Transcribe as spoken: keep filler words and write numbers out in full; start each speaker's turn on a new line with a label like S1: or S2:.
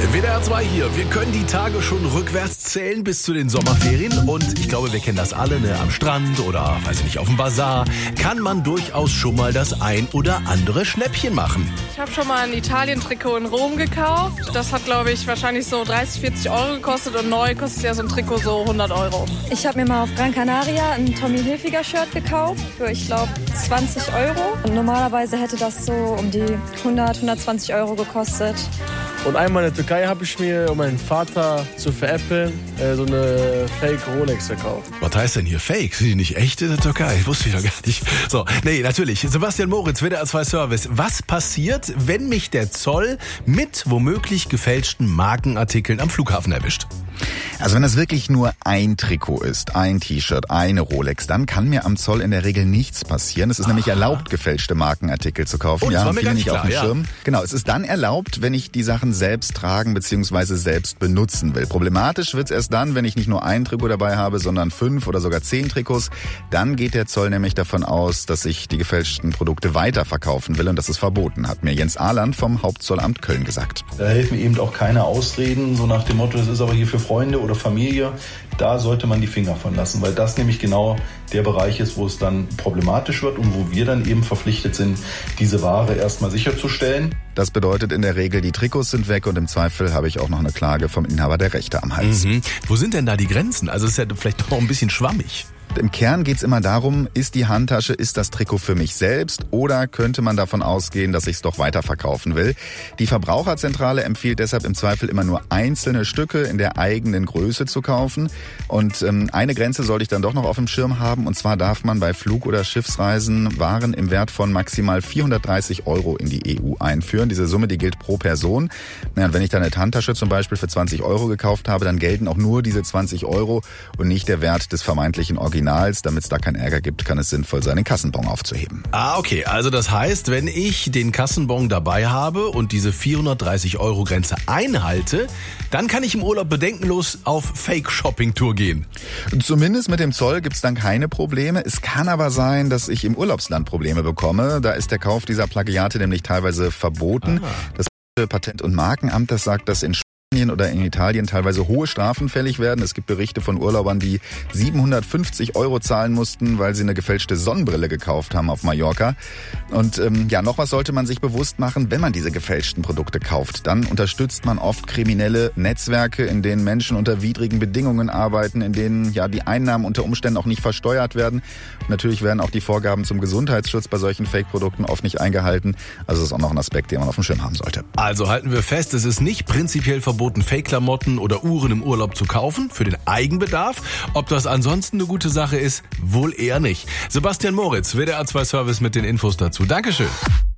S1: W D R zwei hier. Wir können die Tage schon rückwärts zählen bis zu den Sommerferien. Und ich glaube, wir kennen das alle, ne? Am Strand oder, weiß ich nicht, auf dem Bazar kann man durchaus schon mal das ein oder andere Schnäppchen machen.
S2: Ich habe schon mal ein Italien-Trikot in Rom gekauft. Das hat, glaube ich, wahrscheinlich so dreißig, vierzig Euro gekostet. Und neu kostet ja so ein Trikot so hundert Euro.
S3: Ich habe mir mal auf Gran Canaria ein Tommy Hilfiger Shirt gekauft für, ich glaube, zwanzig Euro. Und normalerweise hätte das so um die hundert, hundertzwanzig Euro gekostet.
S4: Und einmal in der Türkei habe ich mir, um meinen Vater zu veräppeln, äh, so eine Fake Rolex gekauft.
S1: Was heißt denn hier Fake? Sind die nicht echt in der Türkei? Wusste ich doch gar nicht. So, nee, natürlich. Sebastian Moritz, W D R zwei Service. Was passiert, wenn mich der Zoll mit womöglich gefälschten Markenartikeln am Flughafen erwischt?
S5: Also wenn das wirklich nur ein Trikot ist, ein T-Shirt, eine Rolex, dann kann mir am Zoll in der Regel nichts passieren. Es ist Aha. nämlich erlaubt, gefälschte Markenartikel zu kaufen.
S1: Oh, das
S5: ja,
S1: war mir
S5: viele
S1: gar
S5: nicht
S1: nicht
S5: auf dem
S1: klar,
S5: Schirm.
S1: Ja.
S5: Genau, es ist dann erlaubt, wenn ich die Sachen selbst tragen bzw. selbst benutzen will. Problematisch wird's erst dann, wenn ich nicht nur ein Trikot dabei habe, sondern fünf oder sogar zehn Trikots. Dann geht der Zoll nämlich davon aus, dass ich die gefälschten Produkte weiterverkaufen will und das ist verboten, hat mir Jens Ahland vom Hauptzollamt Köln gesagt.
S6: Da helfen eben auch keine Ausreden, so nach dem Motto, das ist aber hier für Freunde oder Familie. Da sollte man die Finger von lassen, weil das nämlich genau der Bereich ist, wo es dann problematisch wird und wo wir dann eben verpflichtet sind, diese Ware erstmal sicherzustellen.
S5: Das bedeutet in der Regel, die Trikots sind weg und im Zweifel habe ich auch noch eine Klage vom Inhaber der Rechte am Hals.
S1: Mhm. Wo sind denn da die Grenzen? Also es ist ja vielleicht doch ein bisschen schwammig.
S5: Im Kern geht's immer darum, ist die Handtasche, ist das Trikot für mich selbst oder könnte man davon ausgehen, dass ich es doch weiterverkaufen will? Die Verbraucherzentrale empfiehlt deshalb im Zweifel immer nur einzelne Stücke in der eigenen Größe zu kaufen. Und ähm, eine Grenze sollte ich dann doch noch auf dem Schirm haben. Und zwar darf man bei Flug- oder Schiffsreisen Waren im Wert von maximal vierhundertdreißig Euro in die E U einführen. Diese Summe, die gilt pro Person. Ja, und wenn ich dann eine Handtasche zum Beispiel für zwanzig Euro gekauft habe, dann gelten auch nur diese zwanzig Euro und nicht der Wert des vermeintlichen Originals. Damit es da keinen Ärger gibt, kann es sinnvoll sein, den Kassenbon aufzuheben.
S1: Ah, okay. Also das heißt, wenn ich den Kassenbon dabei habe und diese vierhundertdreißig Euro Grenze einhalte, dann kann ich im Urlaub bedenkenlos auf Fake-Shopping-Tour gehen.
S5: Zumindest mit dem Zoll gibt's dann keine Probleme. Es kann aber sein, dass ich im Urlaubsland Probleme bekomme. Da ist der Kauf dieser Plagiate nämlich teilweise verboten. Ah. Das Patent- und Markenamt, das sagt, dass in oder in Italien teilweise hohe Strafen fällig werden. Es gibt Berichte von Urlaubern, die siebenhundertfünfzig Euro zahlen mussten, weil sie eine gefälschte Sonnenbrille gekauft haben auf Mallorca. Und ähm, ja, noch was sollte man sich bewusst machen, wenn man diese gefälschten Produkte kauft. Dann unterstützt man oft kriminelle Netzwerke, in denen Menschen unter widrigen Bedingungen arbeiten, in denen ja die Einnahmen unter Umständen auch nicht versteuert werden. Und natürlich werden auch die Vorgaben zum Gesundheitsschutz bei solchen Fake-Produkten oft nicht eingehalten. Also das ist auch noch ein Aspekt, den man auf dem Schirm haben sollte.
S1: Also halten wir fest, es ist nicht prinzipiell verboten, Fake-Klamotten oder Uhren im Urlaub zu kaufen, für den Eigenbedarf. Ob das ansonsten eine gute Sache ist, wohl eher nicht. Sebastian Moritz, W D R zwei Service mit den Infos dazu. Dankeschön.